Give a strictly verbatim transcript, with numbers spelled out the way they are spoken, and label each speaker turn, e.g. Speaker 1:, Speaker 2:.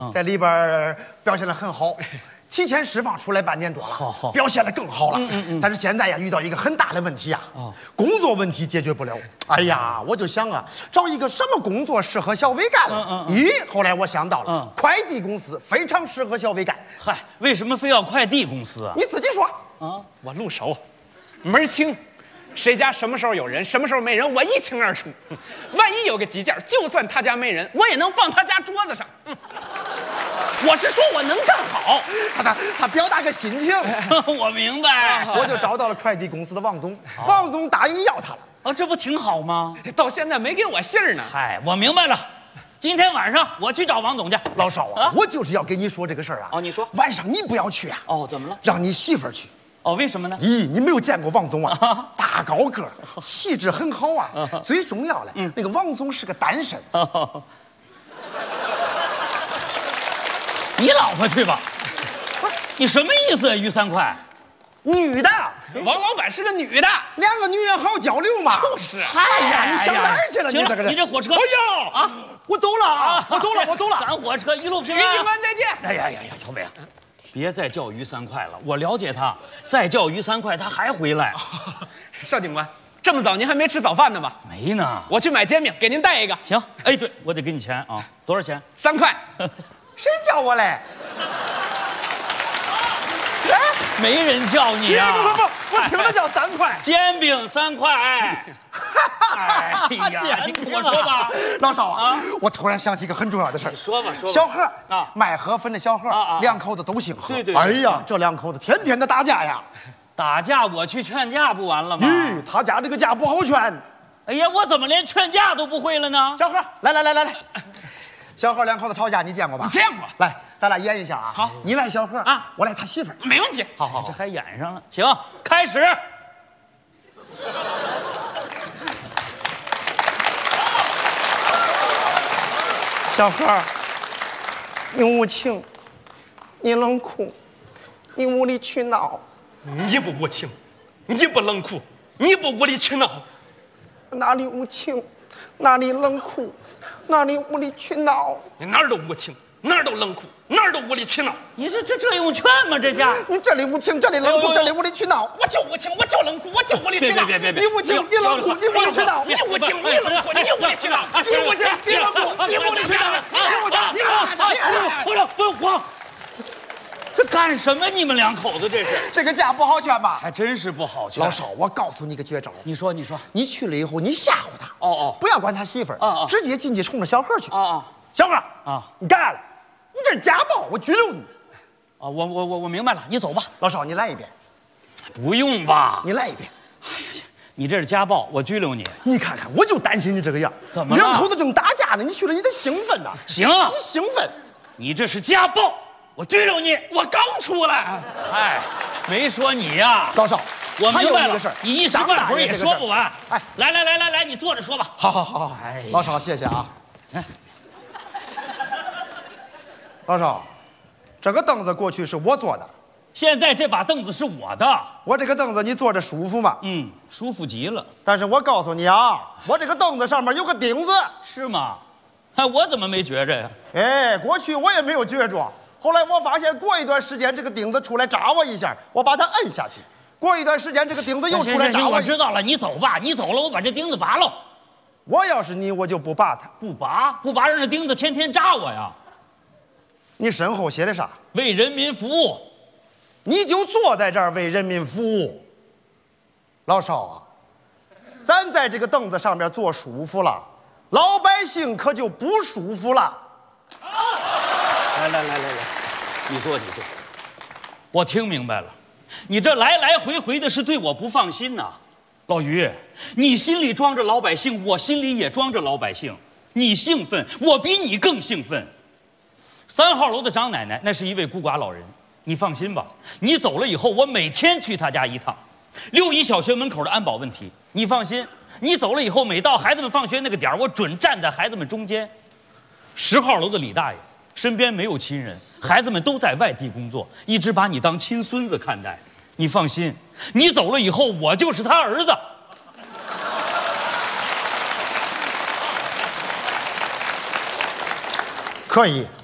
Speaker 1: 在里边表现得很好。提前释放出来半年多了，
Speaker 2: 好好
Speaker 1: 表现得更好了。
Speaker 2: 嗯嗯嗯
Speaker 1: 但是现在呀，遇到一个很大的问题呀，
Speaker 2: 哦
Speaker 1: 工作问题解决不了。哎呀，我就想啊，找一个什么工作适合小伟干了？
Speaker 2: 嗯嗯嗯
Speaker 1: 咦，后来我想到了，
Speaker 2: 嗯
Speaker 1: 快递公司非常适合小伟干。
Speaker 2: 嗨，为什么非要快递公司啊？
Speaker 1: 你自己说。
Speaker 2: 啊，
Speaker 3: 我入手，门儿清，谁家什么时候有人，什么时候没人，我一清二楚。万一有个急件，就算他家没人，我也能放他家桌子上。嗯我是说我能干好。
Speaker 1: 他他他表达个心情，
Speaker 2: 我明白。
Speaker 1: 我就找到了快递公司的王总，王总答应要他了。
Speaker 2: 哦，这不挺好吗？
Speaker 3: 到现在没给我信儿呢。
Speaker 2: 嗨，我明白了。今天晚上我去找王总去。
Speaker 1: 老少啊，
Speaker 2: 啊
Speaker 1: 我就是要跟你说这个事儿啊。
Speaker 2: 哦你说
Speaker 1: 晚上你不要去啊。
Speaker 2: 哦，怎么了？
Speaker 1: 让你媳妇儿去。
Speaker 2: 哦，为什么呢？
Speaker 1: 咦，你没有见过王总啊？
Speaker 2: 啊
Speaker 1: 大高个儿，气质很好啊。最重要的，那个王总是个单身。
Speaker 2: 哦你老婆去吧。不是，你什么意思啊？于三块？
Speaker 1: 女的，
Speaker 3: 王老板是个女的。
Speaker 1: 两个女人好交流嘛。
Speaker 3: 就是
Speaker 1: 哎呀，你上哪儿去了？
Speaker 2: 行了
Speaker 1: 你这个人，
Speaker 2: 你这火车
Speaker 1: 哎呀，
Speaker 2: 啊，
Speaker 1: 我走了啊，我走了，我走了。
Speaker 2: 赶火车一路平
Speaker 3: 于
Speaker 2: 安。
Speaker 3: 警官再见。
Speaker 2: 哎呀呀呀，小伟啊，别再叫于三块了，我了解他，再叫于三块他还回来。
Speaker 3: 邵警官，这么早您还没吃早饭呢吧？
Speaker 2: 没呢。
Speaker 3: 我去买煎饼，给您带一个。
Speaker 2: 行，哎，对，我得给你钱啊，多少钱？
Speaker 3: 三块。
Speaker 1: 谁叫我嘞？
Speaker 2: 没人叫你啊！
Speaker 1: 不不不，我听着叫三块。
Speaker 2: 煎饼三块。哎呀，你跟我说吧。
Speaker 1: 老少啊，我突然想起一个很重要的事儿。
Speaker 2: 说吧说吧。
Speaker 1: 小何
Speaker 2: 啊
Speaker 1: 卖河粉的小何
Speaker 2: 啊啊
Speaker 1: 两口子都姓何。
Speaker 2: 对对对
Speaker 1: 哎呀，这两口子天天的打架呀。
Speaker 2: 打架我去劝架不完了吗？
Speaker 1: 咦，他家这个架不好劝。
Speaker 2: 哎呀，我怎么连劝架都不会了呢？
Speaker 1: 小何，来来来来来，小何两口子吵架你见过吧？
Speaker 3: 见过。
Speaker 1: 来，咱俩演一下啊。
Speaker 3: 好，
Speaker 1: 你来小何
Speaker 3: 啊，
Speaker 1: 我来他媳妇儿。
Speaker 3: 没问题。
Speaker 1: 好好好。
Speaker 2: 这还演上了。行，开始。
Speaker 1: 小何，你无情，你冷酷，你无理取闹。
Speaker 3: 你不无情，你不冷酷，你不无理取闹。
Speaker 1: 哪里无情，哪里冷酷，哪里无理取闹。
Speaker 3: 你哪儿都无情，哪儿都冷酷，哪儿都无理取闹。
Speaker 2: 你这这这用劝吗？这架？
Speaker 1: 你这里无情，这里冷酷，这里无理取闹。
Speaker 3: 我就无情，我就冷酷，我就无理取闹。
Speaker 2: 别别别别！
Speaker 1: 你无情，你冷酷，你无理取闹。
Speaker 3: 你无情，你冷酷，你无理取闹。
Speaker 1: 你无情，你冷酷，你无理取闹。你无情，你冷酷，你无理取闹。
Speaker 2: 不是不是我，这干什么？你们两口子这是？
Speaker 1: 这个架不好劝吧？
Speaker 2: 还真是不好劝。
Speaker 1: 老少，我告诉你个绝招。
Speaker 2: 你说你说。
Speaker 1: 你去了以后，你吓唬他。
Speaker 2: 哦哦
Speaker 1: 不要管他媳妇儿。
Speaker 2: 哦哦
Speaker 1: 直接进去冲着小何去。
Speaker 2: 啊啊
Speaker 1: 小何
Speaker 2: 啊！
Speaker 1: 你干了，你这是家暴，我拘留你。
Speaker 2: 啊！我我我我明白了，你走吧。
Speaker 1: 老少，你来一遍，
Speaker 2: 不用吧？
Speaker 1: 你来一遍。
Speaker 2: 你这是家暴，我拘留你。
Speaker 1: 你看看，我就担心你这个样。
Speaker 2: 怎么了
Speaker 1: 两口子正打架呢，你去了，你得兴奋呐。
Speaker 2: 行，
Speaker 1: 你兴奋。
Speaker 2: 你这是家暴，我拘留你。
Speaker 3: 我刚出来。
Speaker 2: 哎，没说你呀。
Speaker 1: 老少，
Speaker 2: 我明白了
Speaker 1: 还有一个事儿，
Speaker 2: 你一时半会儿也说不完。
Speaker 1: 哎，
Speaker 2: 来来来来来，你坐着说吧。
Speaker 1: 好好好好，
Speaker 2: 哎呀
Speaker 1: 老少谢谢啊。
Speaker 2: 哎
Speaker 1: 老少，这个凳子过去是我坐的，
Speaker 2: 现在这把凳子是我的。
Speaker 1: 我这个凳子你坐着舒服吗？
Speaker 2: 嗯，舒服极了。
Speaker 1: 但是我告诉你啊，我这个凳子上面有个钉子。
Speaker 2: 是吗？哎，我怎么没觉着呀？
Speaker 1: 哎，过去我也没有觉着，后来我发现过一段时间这个钉子出来扎我一下，我把它摁下去。过一段时间这个钉子又出来扎
Speaker 2: 行行行，
Speaker 1: 我一下。
Speaker 2: 我知道了，你走吧，你走了，我把这钉子拔了。
Speaker 1: 我要是你，我就不拔它。
Speaker 2: 不拔，不拔，让这钉子天天扎我呀。
Speaker 1: 你身后写的啥？
Speaker 2: 为人民服务。
Speaker 1: 你就坐在这儿为人民服务。老少啊，咱在这个凳子上面坐舒服了，老百姓可就不舒服了。
Speaker 2: 来来来来来，你坐你坐。我听明白了，你这来来回回的是对我不放心呐、老于，你心里装着老百姓，我心里也装着老百姓。你兴奋，我比你更兴奋。三号楼的张奶奶，那是一位孤寡老人。你放心吧，你走了以后，我每天去她家一趟。六一小学门口的安保问题，你放心，你走了以后，每到孩子们放学那个点儿，我准站在孩子们中间。十号楼的李大爷，身边没有亲人，孩子们都在外地工作，一直把你当亲孙子看待。你放心，你走了以后，我就是他儿子。
Speaker 1: 可以。